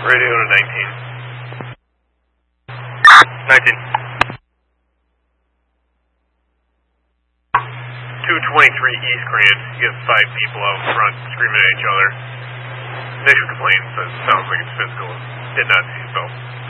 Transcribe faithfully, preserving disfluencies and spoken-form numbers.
Radio to nineteen. nineteen. two twenty-three East Grant. You have five people out front screaming at each other. Initial complaint says it sounds like it's physical. Did not see himself.